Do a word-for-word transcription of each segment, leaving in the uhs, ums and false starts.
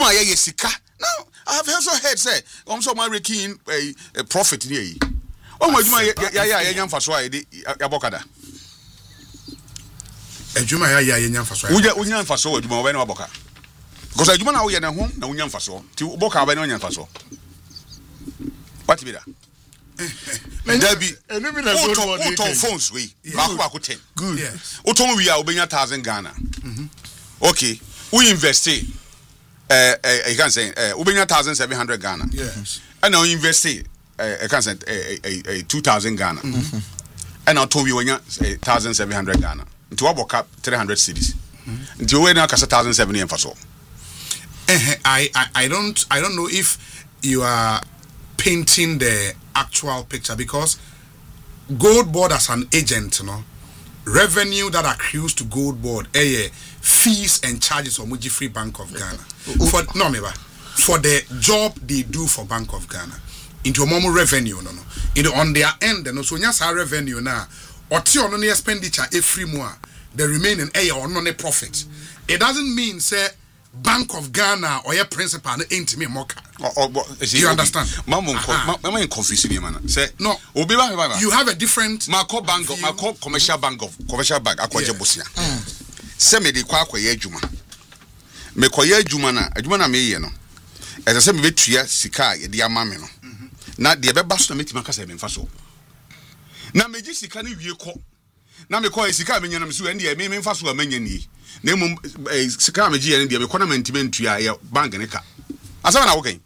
Juma ye sika. Now I've also heard say I'm so making a, a profit here. Oh my Juma ya ya ya nyamfa so ayi ya bokada. E Juma ya ya nyamfa so. Unya unya nyamfa so Juma we na boka. Because Juma na wo ye na ho na unya nyamfa so. Ti boka ba na unya nyamfa so. What be that? There be auto phones we back back ten. Good. Yes. Auto we are obenya one thousand Ghana. Mhm. Okay. We invest eh uh, uh, I can say uh obenya one thousand seven hundred Ghana. Yes. And now invest eh uh, I can say uh, uh, uh, two thousand Ghana. Mm-hmm. And now to we wenya one thousand seven hundred Ghana. Into what boka three hundred cedis. Mm-hmm. Into we na kasa one thousand seven hundred so. I I I don't I don't know if you are painting the actual picture because Gold Board as an agent, you know, revenue that accrues to Gold Board, eh, fees and charges of Muji Free Bank of Ghana. For no, meba, for the job they do for Bank of Ghana, into a more revenue, no, no, into on their end, no, so yes, our revenue now, or till on the expenditure every more, the remaining eh or non profit. It doesn't mean say Bank of Ghana or your principal ain't me mocha. You understand? Mama, mama, confusing you, man. Say no. You have a different. Marco Bank, Marco Commercial Bank of Commercial Bank. Akwaje Bosia. Say me de kwa kwaye adwuma. Me kwaye adwuma na adwuma na me ye no. E say me betua sika ye de ama me no. Na de be ba so na metima kasa me mfa so. Na me gi sika ne wie ko. Na me kwa sika me nya na me so ende me me mfa so amanya ni. Na mum sika me gi ye ne de me kona mantimentua ye bank ne ka. Asama na wo kan.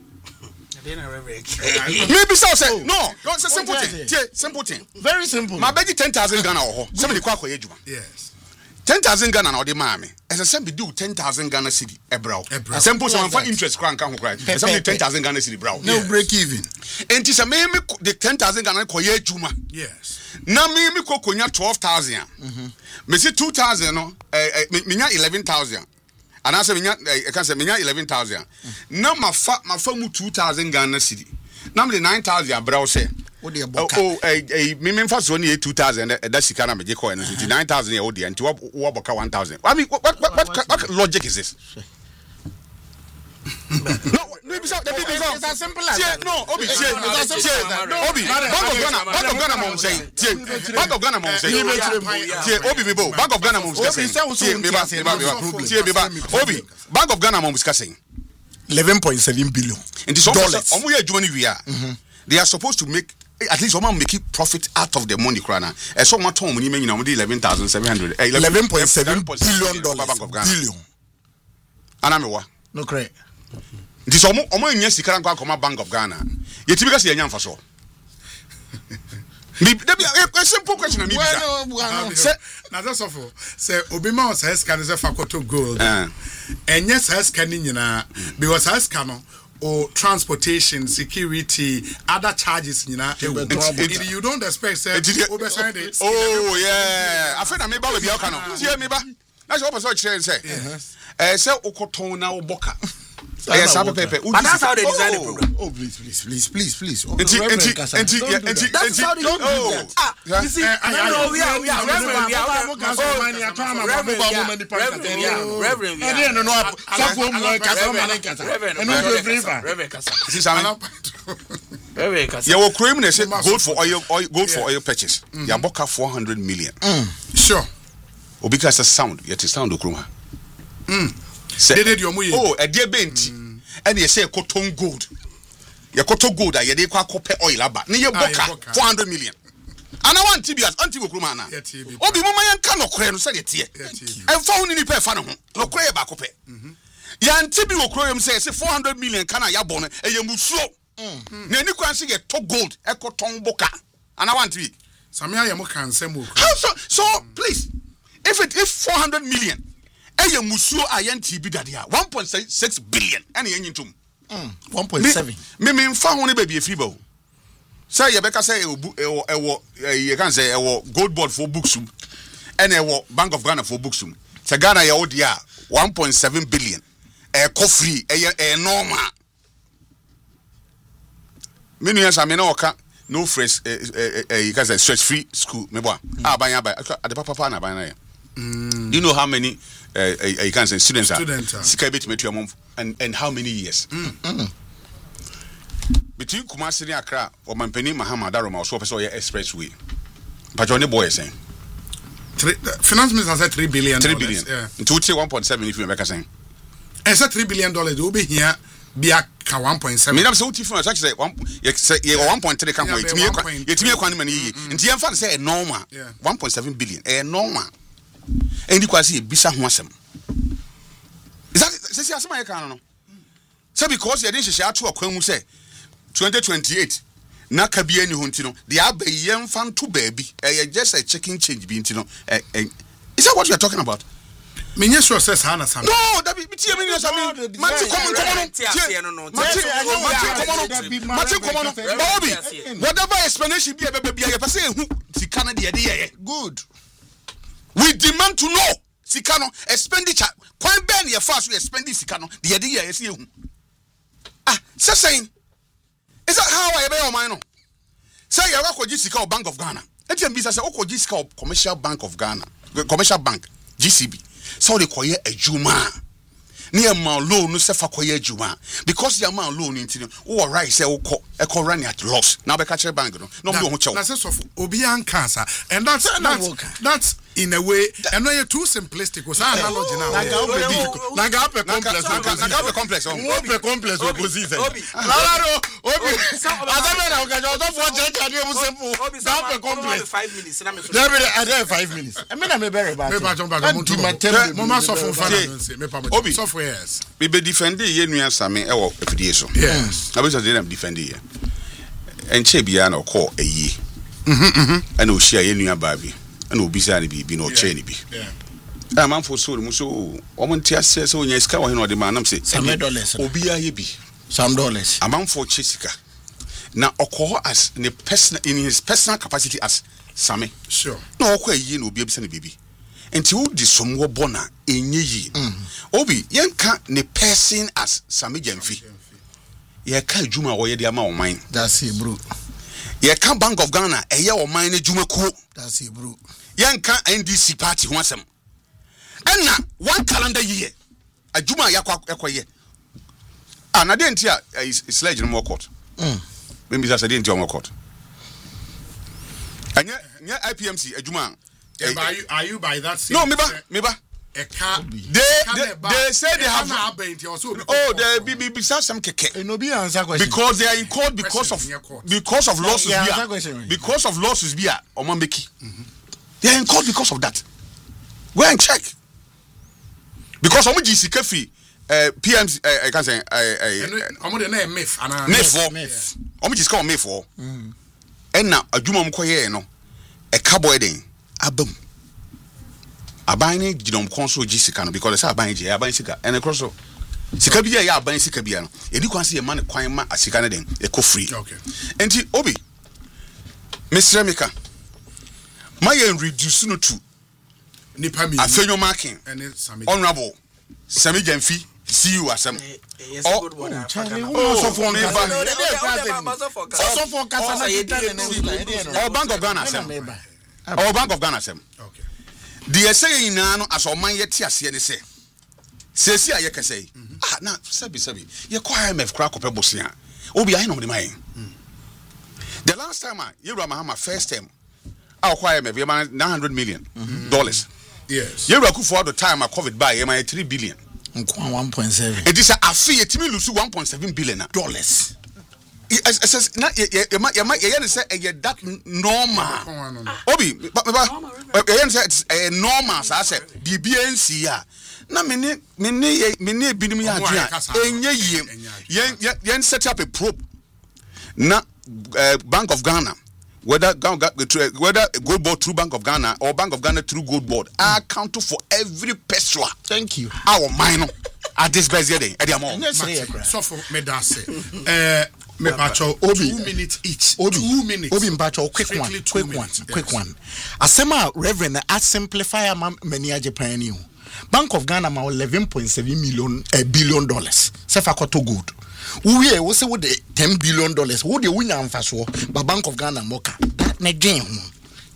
Maybe so say no, it's a simple thing. Yeah, simple thing. Very simple. My begi ten thousand Ghana or somebody kwa kwa ejuma. Yes. ten thousand Ghana na odi maame. As a somebody do ten thousand Ghana cedi e brow. Simple so for interest kran kan ho kran. Somebody ten thousand Ghana cedi brow. No break even. Enti say me me the ten thousand Ghana kwa ejuma. Yes. Na me me ko konya twelve thousand. Mhm. Me say two thousand no eh me nya eleven thousand. And I say I can say me nya eleven thousand. Na ma fa ma fa mu two thousand Ghana cedi. Na me nine thousand brow say. Oh eh eh me me fa so ni two thousand that sika na me je ko no nine thousand e odi anti wo boka one thousand. I mean what what what, what logic is this? No, maybe so the people it's as simple as that. No, Obi, it's as simple as that. Obi, Bank of Ghana, Bank of Ghana mom say. Bank of Ghana mom say. Obi me bo, Bank of Ghana mom say. Obi, Bank of Ghana mom is saying eleven point seven billion dollars. Omo ye adwuma ni wi a. They are supposed to make at least someone make profit out of the money krana. E so ma ton money nyina mo dey eleven thousand seven hundred. eleven point seven billion dollars. Bank of Ghana. Billion. Anamewa. No correct. This omo omo nya sika nko akoma Bank of Ghana. Ye tibi ka se nya mfa so. Me a simple question me be. Say na just of say obima say scan say fakoto gold. And yes say scan nyina because say scan no or transportation, security, other charges, you know. You don't expect say obesign it. Oh yeah. I feel na me ba we bi akano. See me ba. That's what person say say. Eh say okoton na oboka. Yes, but that's how they design the program. Oh, please, please, please, please, please. Oh, that's how they do that. Ah, you see, no, we are, we are, Reverend, we are, Reverend, Reverend, you will claim they say gold for oil, oil, gold for oil purchase. You are book four hundred million. Sure. Or because a sound, yet a sound of chroma. Oh, a dear Benti, and you say cotton gold. Your cotton gold, I did quite copper oil about near Boca, four hundred million. And I want Tibias, Antigo Crumana. Oh, the woman cannot cram, said it here. And found in the pay fan, no cray about copper. Yan Tibio Cram says four hundred million can I yabon, and you move slow. Then you can see a top gold, a cotton boca. And I want to be. Samia Yamokan Semu. So, so, please, if it is four hundred million. Eye musuo ayen T B dadia one point six billion ene yenyitum mm one point seven me me mfa ho ne ba bi afiba o say ye beka say ewo ewo ye kan say ewo Gold Board for books ene ewo Bank of Ghana for books say Ghana ye odia one point seven billion e ko free e e normal me nu yasa me na oka no fresh eh you can say stress free school me bo a ban ya ba ade papa na ban na ye Mm. Do you know how many uh, uh, you can say students Student, are? Sika bit metu amom and and how many years? Mm. Mm. Between Kumasi and Accra, or Mampeni Mahama Daroma, so for your expressway. But your boy is saying. Three, uh, finance minister said three billion. Three billion. Yeah. Two say one point seven if you make a saying. And said three billion dollars. They will be here. Be a one point seven. Me, I'm so different. Such say one. You say you one point three. Can't wait. You tell me one money. And the infant say normal. One point seven billion. A normal. And you can see bisa huasem. Is that? Say say asema yeka no. So because you didn't share to a kwemu say twenty twenty-eight. Na kabia ni hunti no they are yem fan to baby eh just a checking change bi nti no eh is that what you are talking about? Me nye sure says hana sam no that be tie me no sami mati come come no mati mati come no Bobby whatever explanation be be be you person hu sika na de de good we demand to know sika no expenditure kwan ben ye fast we spend sika no de de ye se hu ah say saying. Is that how I obey my no? Say you work with G C K or Bank of Ghana. Let them be say okay G C K or Commercial Bank of Ghana, Commercial Bank G C B. So they call it a juma. Near my loan no say for koye juma because the amount loan into oh right say oh e ko run at loss. Now be catch bank no. No do ho chew. Na say so obi an cancer and that's that's that's in a way and no too simplistic was analogy now. Na ga obi na ga pe complex na ga pe complex o pe complex o go see say. La no obi azame na ga jo for change ade mu simple. Na pe complex five minutes na me so. There be I five minutes. I mean na me very bad. Me ba jom ba mo to. Mo ma so fun fa na say me pa mo. So for years. We be defend ye nua same e wo afidie so. Yes. Na be so dey am defend ye. Enche bia na call eyi. Mhm mhm. Ana o hia ye nua ba bi. Ana obi sa na bi na o che ni bi. Yeah. Ah man for so mu so o mo ntia se so nya sika wo he no de manam se. Some dollars. Obi aye bi. Some dollars. A man for che sika. Na okoho as in personal in his personal capacity as Same. Sure. No okwa eyi na obi abisa na baby. Enti wo di somwo bona enye yi. Obi yenka ne person as Same Jamfi. Ye ka adwuma wo ye de ama oman. That's it, bro. Ye ka Bank of Ghana eye oman na dwuma ko. That's it, bro. Yenka N D C party ho asem. Enna one calendar year. Adwuma yakwa ekoye. Ah na de enti a is legend mo court. Mm. Maybe that's a de enti mo court. Anya nya I P M C adwuma. Yeah, are you are you by that? No, me ba, me ba. A car. They they, they say they have. Oh, they be be be some keke. No be answer question. Because they are in court because of because of losses bia. Because of losses bia omambeki. They are in court because of that. Go and check. Because omo G C K fi uh P M C I can say I omo dey na myth ana myth. Omo G C K myth for. Mm. Enna adwuma mo koye no. E cowboy den abam. Abanye gidom konso G sika no because say abanye je abanye sika ene kroso sika bia ya abanye sika bia no edi kwanse ye man kwan ma asika ne den e ko free. Okay. Enti obi Mister Mika my reduce no to nipa mi afenyo marking honorable Same Jamfi see you asem oh so for me so for kasa na or Bank of Ghana asem or Bank of Ghana asem. Okay. The say na no as oman yeti ase ne se sesi a yeka say ah na sabi sabi ye kwa I M F kra kopɛ bosia obi ayi no de mai. The last time Yewura Mahama first time a kwa I M F ye man nine hundred million dollars. Yes. Yewura Kufuor the time a COVID buy ye man three billion. Nkwa one point seven. It is a afi yetimi lose one point seven billion dollars. It says na ye ye ye ma ye say e that normal. Obi me ba ye say it's a normal so I say B B N C ya na me ne me ne me ne binim ya ade enye yie yen yen set up a probe na Bank of Ghana whether whether Gold Board through Bank of Ghana or Bank of Ghana through Gold Board I account for every peswa. Thank you. Our minor at this best day e dey am. So for me that say eh me pacho obi two minutes each. Obi, two minutes. Obi mpacho quick one, quick one, yes. quick one. Asema Reverend I simplify am many a Japan you. Bank of Ghana ma eleven point seven million a billion dollars. Sefa koto good. We we say with the ten billion dollars. Wo de wunya amfa so, but Bank of Ghana moka. That na gain.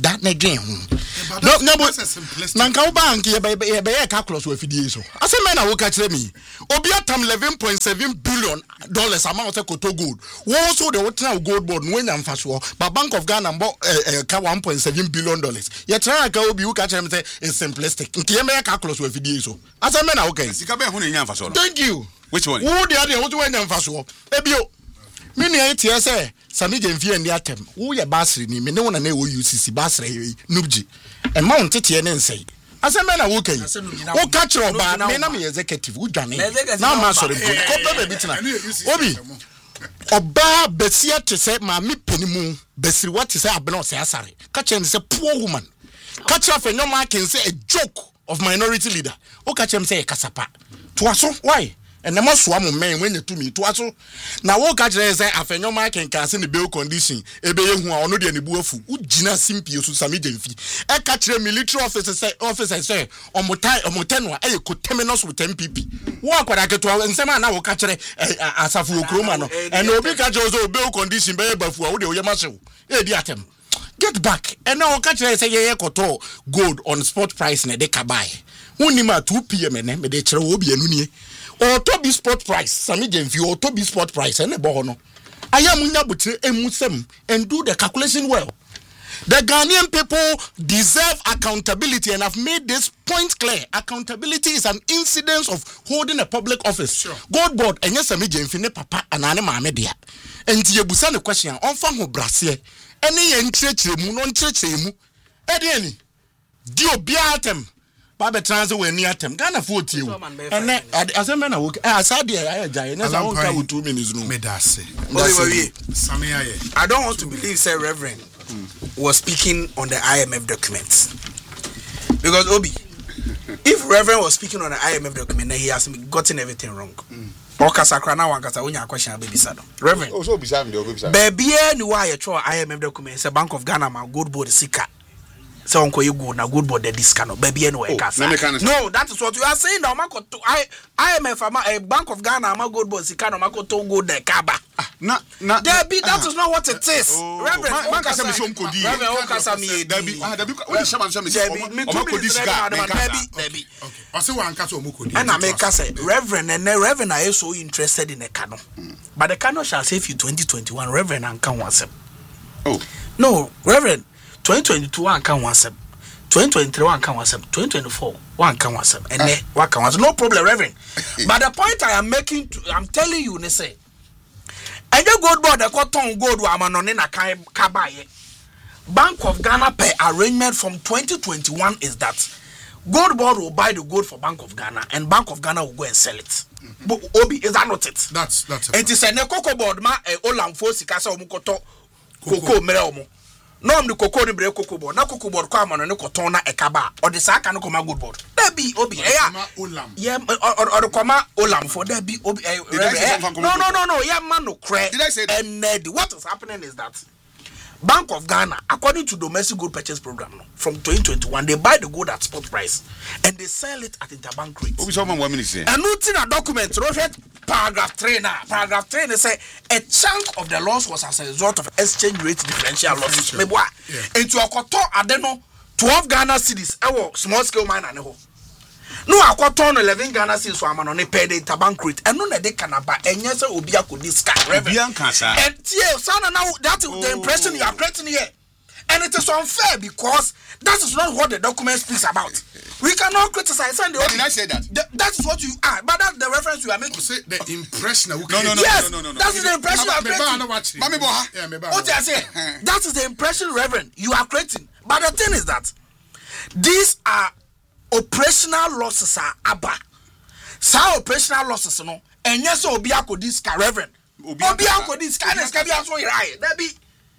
that na dwen ho no no nanka wo bank ye be ye be calculus we fidie so ase me na wo ka kire me obi atam eleven point seven billion dollars amount of koto gold wo so de wo tena gold board no nya mfa so but Bank of Ghana mbo ka one point seven billion dollars ye tena ka obi wo ka kire me say is simplistic nke ye me calculus we fidie so ase me na wo kan sika be ho na nya mfa so thank you which one wo de ade wo so nya mfa so ebio me ne etie say Sami Jenfi and Yatem, who ya basri ni me no na na wo U C C basri nubji. And mount tete ne nsay. Asa me na wo kan. Wo ka kire oba me na me executive wo dwane. Na ma sori ko ko be bitina. Obi oba besia te say ma me panimu besiri what te say abena say asare. Ka kire say poor woman. Ka kire fe nyoma can say a joke of minority leader. O ka kire say kasapa. To aso why? And the most one man when you to me to also now what catch say afenyo ma can cast in the bail condition ebe ye hu a ono de ne buafu ugina simpi so Sami Jenfi e catch military officer say officer say omotai omoteno e ko terminus with ten P P wo akwada keto nsema na wo catch asafu okroma no and obi catch so bail condition be bafu a wo de wo yemasew e di atem get back and now catch say ye koto gold on spot price na de ka buy woni ma two p m ne me de kire wo bi anu nie or to be spot price Sami Jenfi or to be spot price and ebo no ayamunya butire emusem and do the calculation well. The Ghanaian people deserve accountability, and I've made this point clear. Accountability is an incidence of holding a public office. Sure. God board and yes Sami Jenfi ne papa anane ma media and ye busa the question on fa ho brase any entrechire mu no entrechire mu e de ani di obi atem Baba transo we ni atem Ghana forty you and asem na wo asade ya jai na sa won ka wo two minutes no medase I don't want to believe say Reverend mm. was speaking on the I M F documents because Obi if Reverend was speaking on the I M F document then he has gotten everything wrong okasakra na wan kasa wonya question baby sado Reverend oh so be sam dey be sam baby ni why you throw I M F document say Bank of Ghana ma gold board sika. So unko you go na good board the disc no baby anyway kasa. No, that is what you are saying now mako I I M F a Bank of Ghana ma gold board sika no mako to go the kaba. Na na Debbie, that is not what it is. Reverend man kasa me shom kodi. Reverend o kasa me Debbie ah Debbie o di shama shama say o ma kodi sika. Debbie Debbie. Okay. O say wan kasa o mo kodi. And I make us say Reverend and Reverend are so interested in the canon. But the canon shall save you twenty twenty-one Reverend and can one Oh. No, Reverend twenty twenty-two one can one seven. twenty twenty-three one can one seven. twenty twenty-four one can one seven. And then one can one seven. No problem, Reverend. But the point I am making, to, I'm telling you, they say, and you gold board the cotton gold wa manone na kabaye. Bank of Ghana per arrangement from twenty twenty-one is that gold board will buy the gold for Bank of Ghana and Bank of Ghana will go and sell it. Mm-hmm. But Obi, is that not it? That's that's it. And it is a cocoa board ma e olam fo sikasa omukoto cocoa mere omu. No am the cocoa ni bre cocoa board. Na cocoa board kwa mano ne koton na ekaba. Or the saka no koma good board. There be Obi. Yeah. Yeah. Or or koma olam for there be Obi. No no no no. Yeah man no cre. Did I say that? And what is happening is that Bank of Ghana, according to domestic gold purchase program, no, from twenty twenty-one, they buy the gold at spot price and they sell it at interbank rate. Obi someone one minute say. And nothing a document. Paragraph three now. Paragraph three they say a chunk of the loss was as a result of exchange rate differential losses. Me boy, into a koto adeno twelve Ghana cedis. Ewo small scale mine aneho. No akoto no eleven Ghana cedis so amano ne pay the interbank rate. And no na de kanaba. Enye se obi akodi scar. Obi ankasa. And yeah, sana now that is the impression you are creating here. And it is unfair because that is not what the document speaks about. We cannot criticize. And did I say that? The, that is what you are. But that's the reference you are making. Say the impression. No, no, no, yes, no, no, no, no. That is the impression you are creating. Mami boha. What I say? That is the impression, Reverend, you are creating. But the thing is that these are operational losses. Are abba. So operational losses, no. And yes, obiako this Reverend. Obiako this kind of right. That be.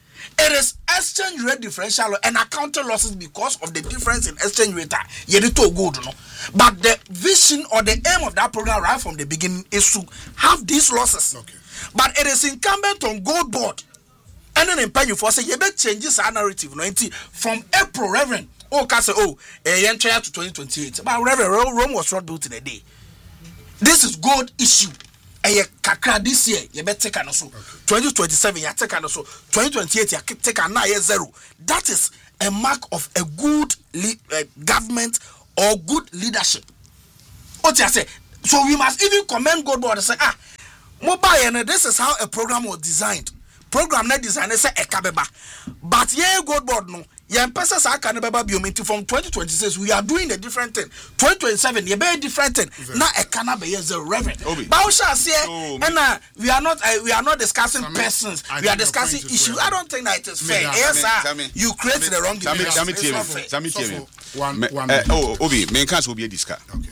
It is exchange rate differential and accounting losses because of the difference in exchange rate. Yedito good, no. But the vision or the aim of that program right from the beginning is to have these losses. Okay. But it is incumbent on Gold Board. And then in you for say you better changes our narrative. No, from April, Reverend. Oh, Casa, oh, a young child to twenty twenty-eight. But Reverend, Rome was not built in a day. This is gold issue. Eye kakra this year you better take an so twenty twenty-seven you take an so twenty twenty-eight you take an na zero. That is a mark of a good le- uh, government or good leadership. What you say? So we must even commend Gold Board and say, ah, mobile, and this is how a program was designed. Program not designed, say a kabeba. But yeah, Gold Board no. Yeah, person say can beba biometric from twenty twenty-six. We are doing a different thing. twenty twenty-seven, yeah, very different thing. Now a cannabis is a reverend. But we shall say, and uh, we are not, uh, we are not discussing Sammy, persons. I we are discussing issues. Well. I don't think that it is fair. Yes, sir. You create the wrong division. Sammy, Sammy, Sammy, Sammy. One, one. Oh, Obi, main case will be a discuss. Okay.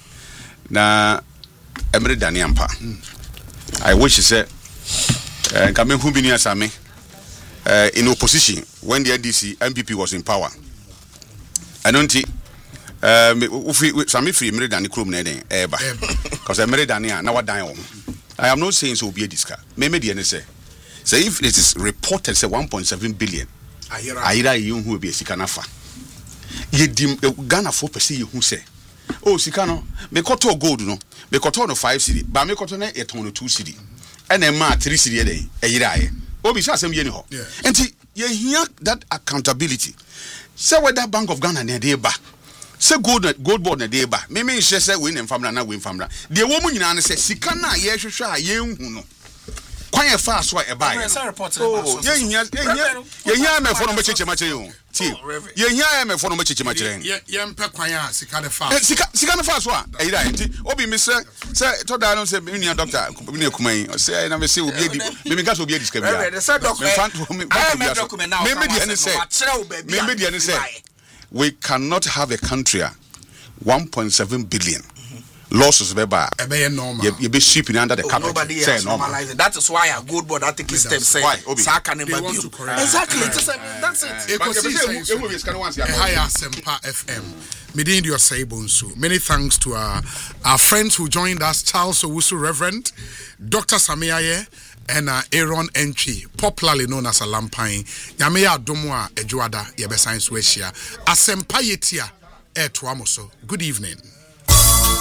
Na Emre Daniampa. I wish you said, Kamen Humbini Asame. Uh, in opposition when the N D C M P P was in power. I don't think um some free Emre Dani Krum Neden Eba. Because Emre Dani now dying. I am not saying so be a disca. Maybe the N S A. So if it is reported say one point seven billion, Aira you who will be a Sikanafa. Ye dim Ghana four percent who say. Oh Sikano, me koto gold no, me koto no five city, but me koto na eight on two city. And then ma three city a day, a year. Obi say asem ye ni ho. Enti ye hear that accountability. Say whether Bank of Ghana na dey ba. Say gold gold board na dey ba. Me me nhye say we nem famra na we famra. De wo mu nyina ne say sika na ye hwehwe a ye hu no. Kwan ye fa so e ba ye. Oh, ye hear ye hear me for no mecheche ma kire hu. Ti. Ye hear me for no mecheche ma kire. Ye ye mpe kwan a sika de fa. Sika sika ne fa so a. E ira enti obi me say say to da no say me nia doctor me nia kuman. Say na me say obi edi. Me me gas obi edi ska bia. Me say doctor. Me me dey say. Me me dey say. We cannot have a country one point seven billion losses beba. Ebe normal. You be shipping under the oh, carpet. Nobody has normalized it. That is why a good board that take steps say. Why? Obi. Exactly. Just, uh, that's it. Higher Sempa F M. Medin your Sabonsu. Many thanks to our our friends who joined us, Charles Owusu Reverend, Doctor Samiaye, and uh, Aaron Entry, popularly known as Alampine. Yameya Domwa Ejuada Yebe Science Weshia. Asempa Yetia Etuamoso. Good evening.